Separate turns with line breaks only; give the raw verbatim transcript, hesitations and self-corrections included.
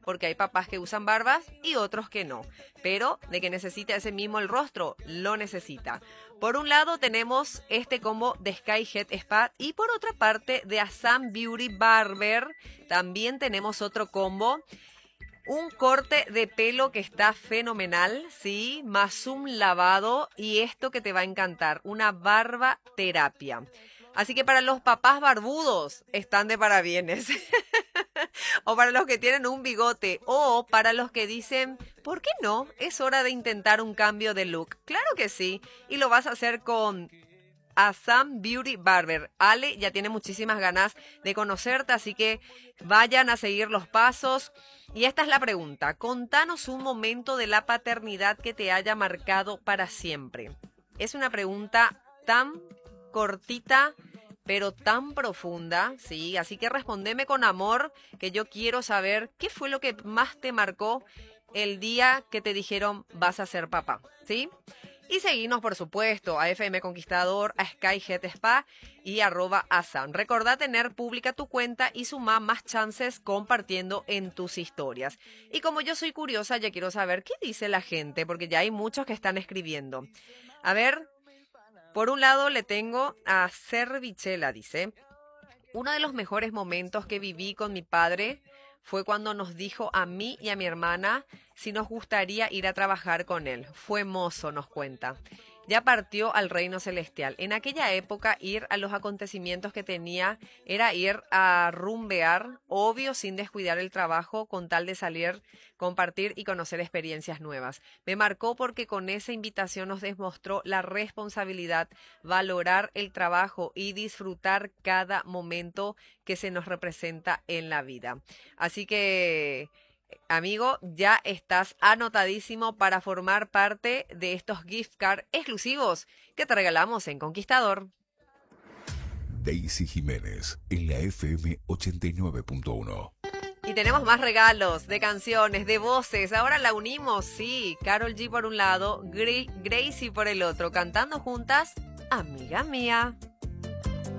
porque hay papás que usan barbas y otros que no. Pero de que necesita ese mismo el rostro, lo necesita. Por un lado tenemos este combo de Sky Head Spa y por otra parte de Assam Beauty Barber también tenemos otro combo. Un corte de pelo que está fenomenal, ¿sí? Más un lavado y esto que te va a encantar, una barba terapia. Así que para los papás barbudos están de parabienes. O para los que tienen un bigote. O para los que dicen, ¿por qué no? Es hora de intentar un cambio de look. Claro que sí. Y lo vas a hacer con Assam Beauty Barber. Ale ya tiene muchísimas ganas de conocerte, así que vayan a seguir los pasos. Y esta es la pregunta. Contanos un momento de la paternidad que te haya marcado para siempre. Es una pregunta tan cortita, pero tan profunda, ¿sí? Así que respondeme con amor, que yo quiero saber qué fue lo que más te marcó el día que te dijeron vas a ser papá, ¿sí? Y seguinos, por supuesto, a F M Conquistador, a Sky Head Spa y arroba Assam. Recordá tener pública tu cuenta y sumar más chances compartiendo en tus historias. Y como yo soy curiosa, ya quiero saber qué dice la gente, porque ya hay muchos que están escribiendo. A ver, por un lado le tengo a Cervichela, dice, uno de los mejores momentos que viví con mi padre fue cuando nos dijo a mí y a mi hermana si nos gustaría ir a trabajar con él. Fue mozo, nos cuenta. Ya partió al reino celestial. En aquella época, ir a los acontecimientos que tenía era ir a rumbear, obvio, sin descuidar el trabajo, con tal de salir, compartir y conocer experiencias nuevas. Me marcó porque con esa invitación nos demostró la responsabilidad, valorar el trabajo y disfrutar cada momento que se nos representa en la vida. Así que, amigo, ya estás anotadísimo para formar parte de estos gift cards exclusivos que te regalamos en Conquistador.
Daisy Jiménez en la F M ochenta y nueve punto uno.
Y tenemos más regalos de canciones, de voces. Ahora la unimos, sí. Karol G por un lado, Gra- Gracie por el otro, cantando juntas, Amiga Mía.